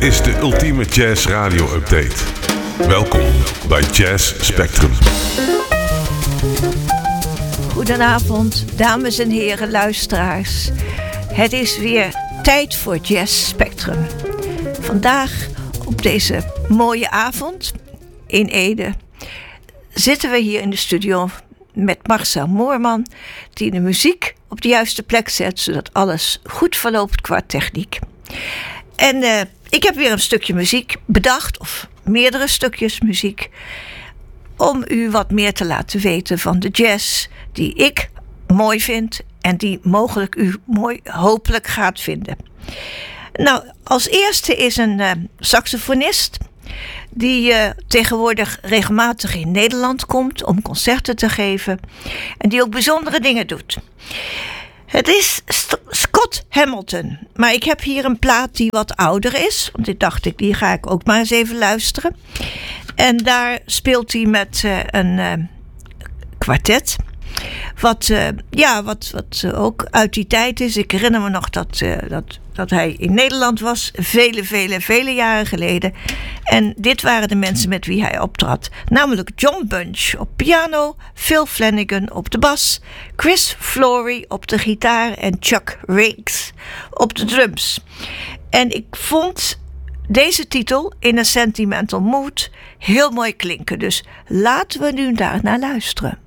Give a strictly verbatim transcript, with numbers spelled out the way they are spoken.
Dit is de ultieme jazz radio update. Welkom bij Jazz Spectrum. Goedenavond, dames en heren luisteraars. Het is weer tijd voor Jazz Spectrum. Vandaag op deze mooie avond in Ede zitten we hier in de studio met Marcel Moorman, die de muziek op de juiste plek zet, zodat alles goed verloopt qua techniek. En uh, ik heb weer een stukje muziek bedacht, of meerdere stukjes muziek, om u wat meer te laten weten van de jazz die ik mooi vind en die mogelijk u mooi hopelijk gaat vinden. Nou, als eerste is een uh, saxofonist die uh, tegenwoordig regelmatig in Nederland komt om concerten te geven en die ook bijzondere dingen doet. Het is St- Scott Hamilton, maar ik heb hier een plaat die wat ouder is, want ik dacht ik, die ga ik ook maar eens even luisteren. En daar speelt hij met uh, een uh, kwartet. Wat, uh, ja, wat, wat uh, ook uit die tijd is. Ik herinner me nog dat, uh, dat, dat hij in Nederland was. Vele, vele, vele jaren geleden. En dit waren de mensen met wie hij optrad. Namelijk John Bunch op piano. Phil Flanagan op de bas. Chris Flory op de gitaar. En Chuck Riggs op de drums. En ik vond deze titel, In a Sentimental Mood, heel mooi klinken. Dus laten we nu daar naar luisteren.